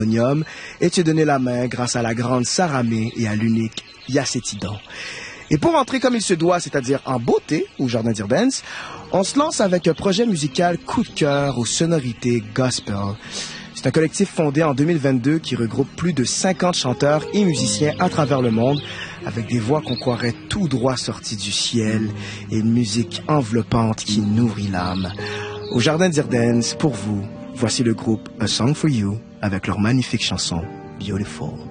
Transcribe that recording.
et te donner la main grâce à la grande Saramé et à l'unique Yacétidon. Et pour entrer comme il se doit, c'est-à-dire en beauté au Jardin d'Irdens, on se lance avec un projet musical coup de cœur aux sonorités gospel. C'est un collectif fondé en 2022 qui regroupe plus de 50 chanteurs et musiciens à travers le monde avec des voix qu'on croirait tout droit sorties du ciel et une musique enveloppante qui nourrit l'âme. Au Jardin d'Irdens, pour vous, voici le groupe A Song for You avec leur magnifique chanson Beautiful.